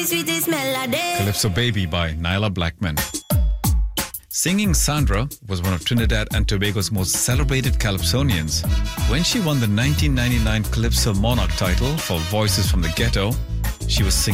sweetest melody. Calypso Baby by Nyla Blackman. Singing Sandra was one of Trinidad and Tobago's most celebrated calypsonians. When she won the 1999 Calypso Monarch title for Voices from the Ghetto, she was singing